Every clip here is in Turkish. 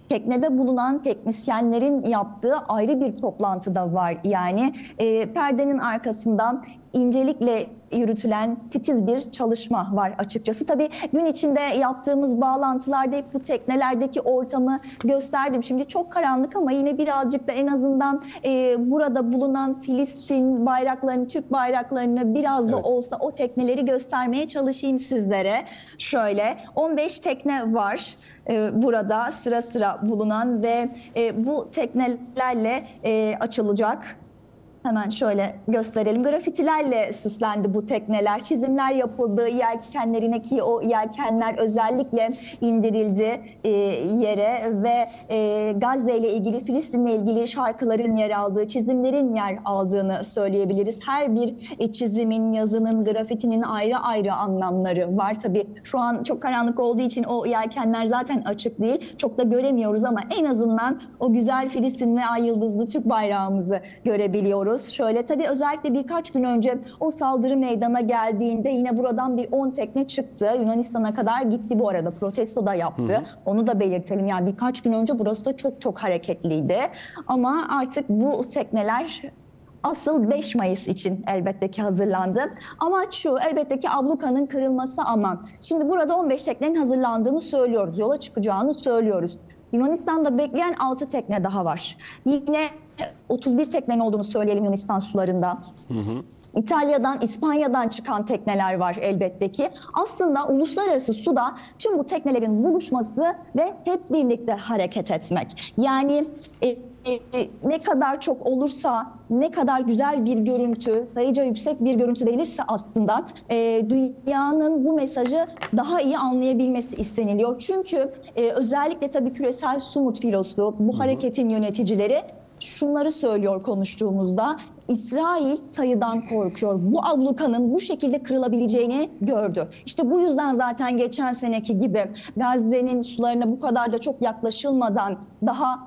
teknede bulunan teknisyenlerin yaptığı ayrı bir toplantı da var. Yani perdenin arkasından incelikle yürütülen titiz bir çalışma var açıkçası. Tabii gün içinde yaptığımız bağlantılarda bu teknelerdeki ortamı gösterdim. Şimdi çok karanlık ama yine birazcık da en azından burada bulunan Filistin bayraklarını, Türk bayraklarını biraz da olsa o tekneleri göstermeye çalışayım sizlere. Şöyle 15 tekne var burada sıra sıra bulunan ve bu teknelerle açılacak. Hemen şöyle gösterelim. Grafitilerle süslendi bu tekneler. Çizimler yapıldı yelkenlerine ki o yelkenler özellikle indirildi yere ve Gazze ile ilgili, Filistin'le ilgili şarkıların yer aldığı, çizimlerin yer aldığını söyleyebiliriz. Her bir çizimin, yazının, grafitinin ayrı ayrı anlamları var. Tabii şu an çok karanlık olduğu için o yelkenler zaten açık değil. Çok da göremiyoruz ama en azından o güzel Filistinli ay yıldızlı Türk bayrağımızı görebiliyoruz. Şöyle tabii özellikle birkaç gün önce o saldırı meydana geldiğinde yine buradan bir 10 tekne çıktı. Yunanistan'a kadar gitti bu arada. Protesto da yaptı. Onu da belirtelim. Yani birkaç gün önce burası da çok çok hareketliydi. Ama artık bu tekneler asıl 5 Mayıs için elbette ki hazırlandı. Amaç şu, elbette ki ablukanın kırılması ama şimdi burada 15 teknenin hazırlandığını söylüyoruz. Yola çıkacağını söylüyoruz. Yunanistan'da bekleyen 6 tekne daha var. Yine 31 teknenin olduğunu söyleyelim Yunanistan sularında. İtalya'dan, İspanya'dan çıkan tekneler var elbette ki. Aslında uluslararası suda tüm bu teknelerin buluşması ve hep birlikte hareket etmek. Yani ne kadar çok olursa, ne kadar güzel bir görüntü, sayıca yüksek bir görüntü verilirse aslında dünyanın bu mesajı daha iyi anlayabilmesi isteniliyor. Çünkü özellikle tabii küresel sumut filosu, bu hareketin yöneticileri şunları söylüyor konuştuğumuzda. İsrail sayıdan korkuyor. Bu ablukanın bu şekilde kırılabileceğini gördü. İşte bu yüzden zaten geçen seneki gibi Gazze'nin sularına bu kadar da çok yaklaşılmadan, daha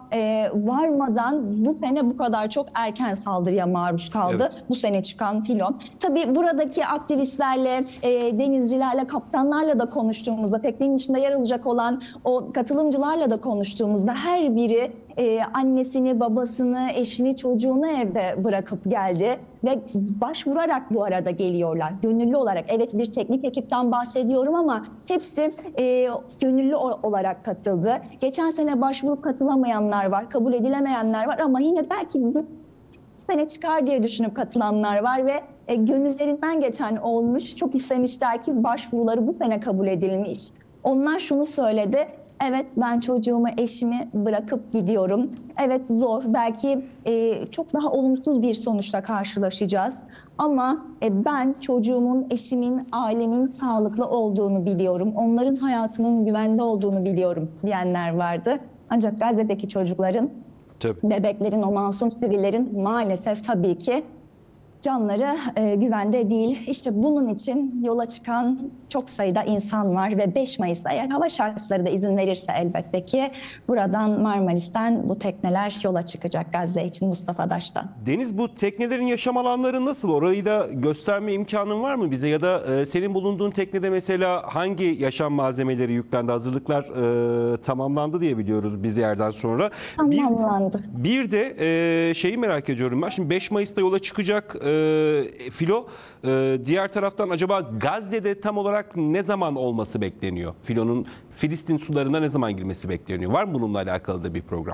varmadan bu sene bu kadar çok erken saldırıya maruz kaldı. Evet. Bu sene çıkan filo. Tabii buradaki aktivistlerle, denizcilerle, kaptanlarla da konuştuğumuzda, teknenin içinde yer alacak olan o katılımcılarla da konuştuğumuzda her biri annesini, babasını, eşini, çocuğunu evde bırakıp geldi ve başvurarak bu arada geliyorlar. Gönüllü olarak. Evet, bir teknik ekipten bahsediyorum ama hepsi gönüllü olarak katıldı. Geçen sene başvurup katılamayanlar var, kabul edilemeyenler var ama yine belki bu sene çıkar diye düşünüp katılanlar var ve gönüllerinden geçen olmuş. Çok istemişler ki başvuruları bu sene kabul edilmiş. Onlar şunu söyledi. Evet, ben çocuğumu, eşimi bırakıp gidiyorum. Evet, zor. Belki çok daha olumsuz bir sonuçla karşılaşacağız. Ama ben çocuğumun, eşimin, ailemin sağlıklı olduğunu biliyorum. Onların hayatının güvende olduğunu biliyorum diyenler vardı. Ancak Gazze'deki çocukların, bebeklerin, o masum sivillerin maalesef tabii ki canları güvende değil. İşte bunun için yola çıkan çok sayıda insan var ve 5 Mayıs'ta eğer hava şartları da izin verirse elbette ki buradan Marmaris'ten bu tekneler yola çıkacak Gazze için Mustafa'daş'tan. Deniz, bu teknelerin yaşam alanları nasıl? Orayı da gösterme imkanın var mı bize? Ya da senin bulunduğun teknede mesela hangi yaşam malzemeleri yüklendi? Hazırlıklar tamamlandı diye biliyoruz biz yerden sonra. Tamamlandı. Bir de şeyi merak ediyorum ben. Şimdi 5 Mayıs'ta yola çıkacak filo. Diğer taraftan acaba Gazze'de tam olarak ne zaman olması bekleniyor? Filonun Filistin sularına ne zaman girmesi bekleniyor? Var mı bununla alakalı da bir program?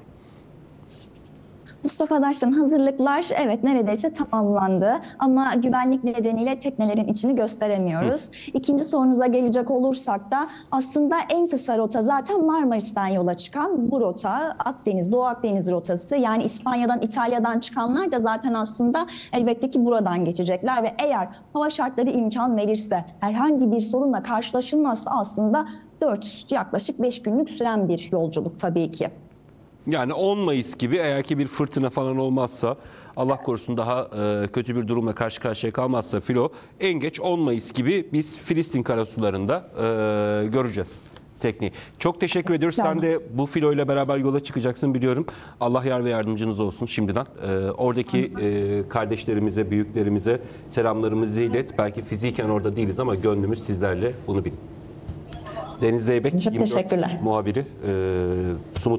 Mustafa'daş'tan hazırlıklar evet neredeyse tamamlandı ama güvenlik nedeniyle teknelerin içini gösteremiyoruz. İkinci sorunuza gelecek olursak da aslında en kısa rota zaten Marmaris'ten yola çıkan bu rota, Akdeniz, Doğu Akdeniz rotası. Yani İspanya'dan, İtalya'dan çıkanlar da zaten aslında elbette ki buradan geçecekler ve eğer hava şartları imkan verirse, herhangi bir sorunla karşılaşılmazsa aslında yaklaşık 5 günlük süren bir yolculuk tabii ki. Yani 10 Mayıs gibi eğer ki bir fırtına falan olmazsa, Allah korusun daha kötü bir durumla karşı karşıya kalmazsa filo, en geç 10 Mayıs gibi biz Filistin karasularında göreceğiz tekniği. Çok teşekkür ediyoruz. Sen de bu filoyla beraber yola çıkacaksın biliyorum. Allah yar ve yardımcınız olsun şimdiden. Oradaki kardeşlerimize, büyüklerimize selamlarımızı ilet. Belki fiziken orada değiliz ama gönlümüz sizlerle, bunu bilin. Deniz Zeybek, 24 muhabiri. Sumut